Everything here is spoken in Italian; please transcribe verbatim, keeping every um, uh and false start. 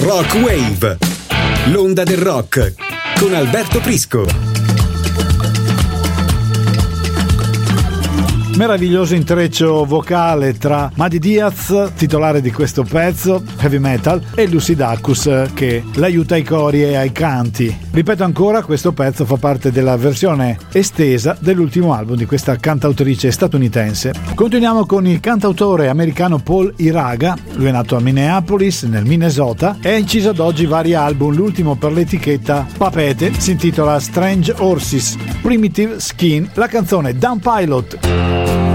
Rock Wave, l'onda del rock con Alberto Prisco. Meraviglioso intreccio vocale tra Muddy Diaz, titolare di questo pezzo, heavy metal, e Lucy Dacus che l'aiuta ai cori e ai canti. Ripeto ancora, questo pezzo fa parte della versione estesa dell'ultimo album di questa cantautrice statunitense. Continuiamo con il cantautore americano Paul Iraga. Lui è nato a Minneapolis, nel Minnesota, e ha inciso ad oggi vari album. L'ultimo per l'etichetta Papete si intitola Strange Horses, Primitive Skin, la canzone Down Pilot.